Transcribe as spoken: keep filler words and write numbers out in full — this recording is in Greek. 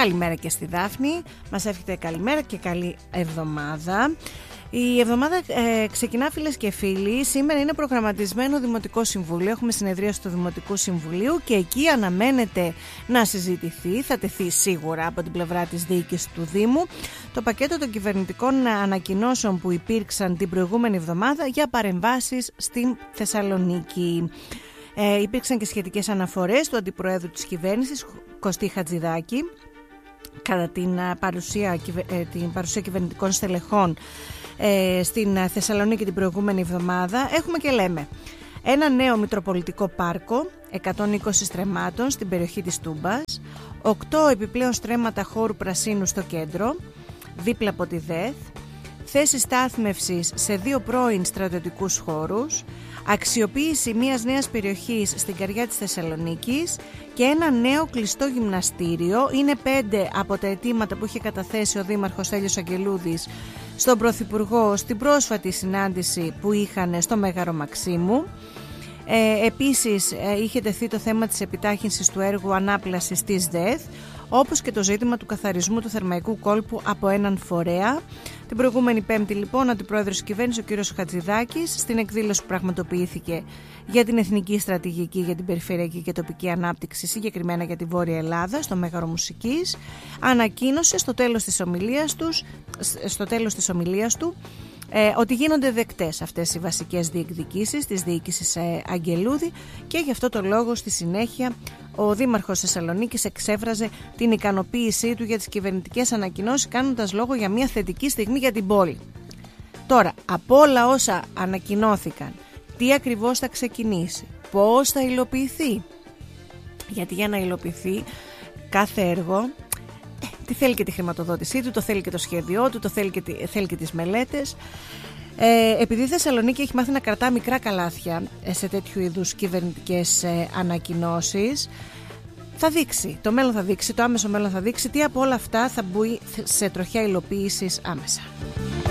Καλημέρα και στη Δάφνη. Μας εύχεται καλημέρα και καλή εβδομάδα. Η εβδομάδα ε, ξεκινά, φίλες και φίλοι. Σήμερα είναι προγραμματισμένο Δημοτικό Συμβούλιο. Έχουμε συνεδρία του Δημοτικού Συμβουλίου και εκεί αναμένεται να συζητηθεί, θα τεθεί σίγουρα από την πλευρά της διοίκησης του Δήμου, το πακέτο των κυβερνητικών ανακοινώσεων που υπήρξαν την προηγούμενη εβδομάδα για παρεμβάσεις στην Θεσσαλονίκη. Ε, υπήρξαν και σχετικές αναφορές του Αντιπροέδρου της Κυβέρνησης, Κωστή Χατζηδάκη, κατά την παρουσία, την παρουσία κυβερνητικών στελεχών ε, στην Θεσσαλονίκη την προηγούμενη εβδομάδα. Έχουμε και λέμε ένα νέο Μητροπολιτικό Πάρκο εκατόν είκοσι στρεμμάτων στην περιοχή της Τούμπας, οκτώ επιπλέον στρέμματα χώρου πρασίνου στο κέντρο δίπλα από τη ΔΕΘ, θέση στάθμευσης σε δύο πρώην στρατιωτικούς χώρους, αξιοποίηση μιας νέας περιοχής στην καρδιά της Θεσσαλονίκης και ένα νέο κλειστό γυμναστήριο. Είναι πέντε από τα αιτήματα που είχε καταθέσει ο Δήμαρχος Στέλιος Αγγελούδης στον Πρωθυπουργό στην πρόσφατη συνάντηση που είχαν στο Μέγαρο Μαξίμου. Ε, επίσης ε, είχε τεθεί το θέμα της επιτάχυνσης του έργου ανάπλασης της ΔΕΘ, όπως και το ζήτημα του καθαρισμού του θερμαϊκού κόλπου από έναν φορέα. Την προηγούμενη Πέμπτη, λοιπόν, ο Αντιπρόεδρος της Κυβέρνησης, ο κ. Χατζηδάκης, στην εκδήλωση που πραγματοποιήθηκε για την Εθνική Στρατηγική για την Περιφερειακή και Τοπική Ανάπτυξη, συγκεκριμένα για τη Βόρεια Ελλάδα, στο Μέγαρο Μουσικής, ανακοίνωσε στο τέλος της ομιλίας, τους, στο τέλος της ομιλίας του Ε, ότι γίνονται δεκτές αυτές οι βασικές διεκδικήσεις της διοίκησης ε, Αγγελούδη, και γι' αυτό το λόγο στη συνέχεια ο Δήμαρχος Θεσσαλονίκης εξέφραζε την ικανοποίησή του για τις κυβερνητικές ανακοινώσεις, κάνοντας λόγο για μια θετική στιγμή για την πόλη. Τώρα, από όλα όσα ανακοινώθηκαν, τι ακριβώς θα ξεκινήσει, πώς θα υλοποιηθεί, γιατί για να υλοποιηθεί κάθε έργο τι θέλει και τη χρηματοδότησή του, το θέλει και το σχέδιό του, το θέλει και, τη, θέλει και τις μελέτες. Ε, επειδή η Θεσσαλονίκη έχει μάθει να κρατά μικρά καλάθια σε τέτοιου είδους κυβερνητικές ε, ανακοινώσεις, θα δείξει, το μέλλον θα δείξει, το άμεσο μέλλον θα δείξει τι από όλα αυτά θα μπει σε τροχιά υλοποίησης άμεσα.